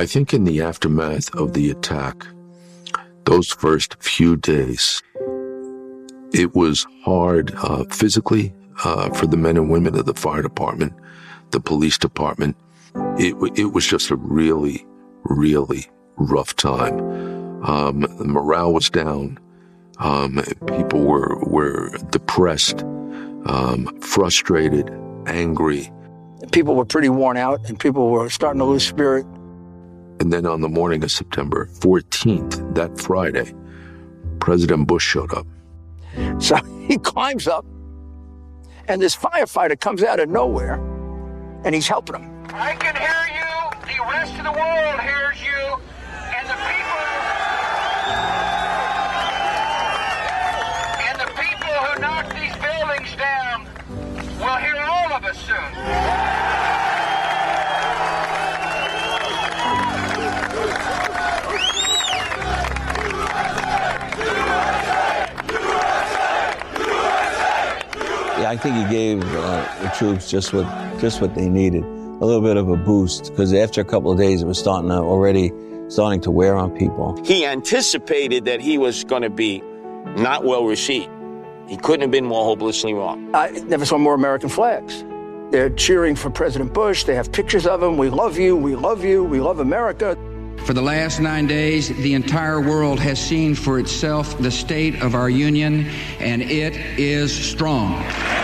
I think in the aftermath of the attack, those first few days, it was hard physically for the men and women of the fire department, the police department. It was just a really, really rough time. The morale was down. People were depressed, frustrated, angry. People were pretty worn out, and people were starting to lose spirit. And then on the morning of September 14th, that Friday, President Bush showed up. So he climbs up, and this firefighter comes out of nowhere, and he's helping him. I can hear you. The rest of the world hears you. And the people who knocked these buildings down will hear all of us soon. I think he gave the troops just what they needed, a little bit of a boost, because after a couple of days, it was starting to wear on people. He anticipated that he was going to be not well received. He couldn't have been more hopelessly wrong. I never saw more American flags. They're cheering for President Bush. They have pictures of him. We love you. We love you. We love America. For the last 9 days, the entire world has seen for itself the state of our union, and it is strong.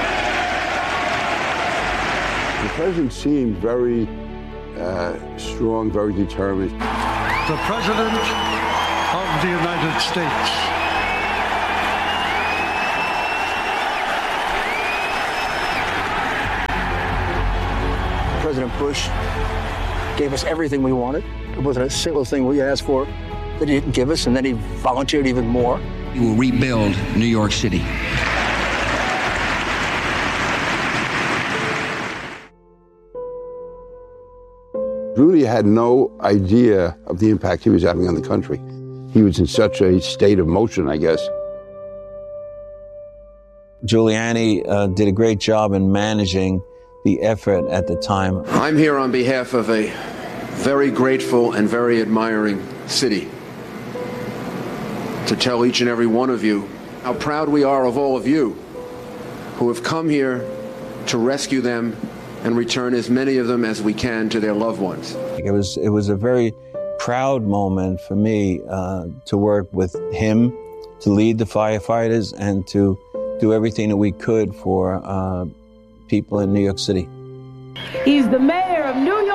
The president seemed very strong, very determined. The President of the United States. President Bush gave us everything we wanted. There wasn't a single thing we asked for that he didn't give us, and then he volunteered even more. We will rebuild New York City. Really had no idea of the impact he was having on the country. He was in such a state of motion, I guess. Giuliani did a great job in managing the effort at the time. I'm here on behalf of a very grateful and very admiring city to tell each and every one of you how proud we are of all of you who have come here to rescue them and return as many of them as we can to their loved ones. It was a very proud moment for me to work with him, to lead the firefighters, and to do everything that we could for people in New York City. He's the mayor of New York.